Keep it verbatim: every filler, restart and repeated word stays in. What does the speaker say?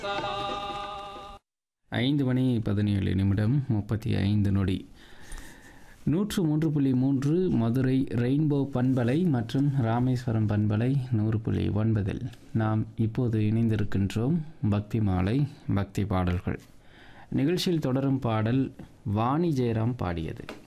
ஐந்து மணி பதினேழு நிமிடம் முப்பத்தி ஐந்து நொடி. நூற்று மூன்று புள்ளி மூன்று மதுரை ரெயின்போ பண்பலை மற்றும் ராமேஸ்வரம் பண்பலை நூறு புள்ளி ஒன்பதில் நாம் இப்போது இணைந்திருக்கின்றோம். பக்தி மாலை பக்தி பாடல்கள் நிகழ்ச்சியில் தொடரும் பாடல் வாணி ஜெயராம் பாடியது.